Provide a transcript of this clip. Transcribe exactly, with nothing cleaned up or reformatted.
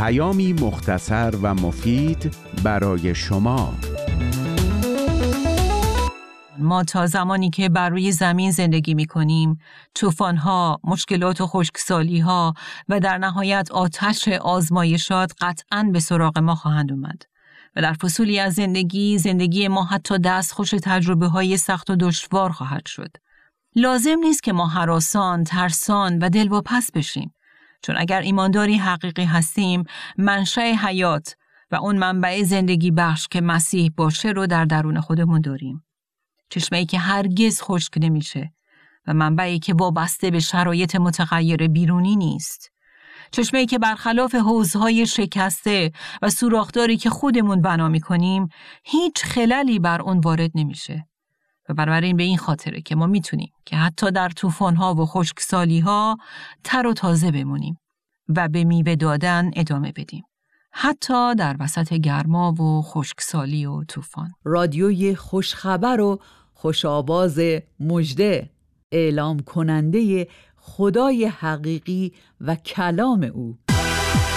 پیامی مختصر و مفید برای شما. ما تا زمانی که بر روی زمین زندگی می کنیم، طوفان‌ها، مشکلات و خشکسالی‌ها و در نهایت آتش آزمایشات قطعاً به سراغ ما خواهند اومد. و در فصولی از زندگی، زندگی ما حتی دستخوش تجربه‌های سخت و دشوار خواهد شد. لازم نیست که ما هراسان، ترسان و دلواپس بشیم. چون اگر ایمانداری حقیقی هستیم، منشأ حیات و اون منبع زندگی بخش که مسیح باشه رو در درون خودمون داریم. چشمه‌ای که هرگز خشک نمیشه و منبعی که وابسته به شرایط متغیر بیرونی نیست. چشمه‌ای که برخلاف حوض‌های شکسته و سوراخداری که خودمون بنا می‌کنیم، هیچ خللی بر اون وارد نمیشه. و بنابراین به این خاطره که ما میتونیم که حتی در طوفان‌ها و خشکسالی‌ها تر و تازه بمونیم و به میوه دادن ادامه بدیم. حتی در وسط گرما و خشکسالی و طوفان. رادیوی خوشخبر و خوشآواز مژده، اعلام کننده خدای حقیقی و کلام او.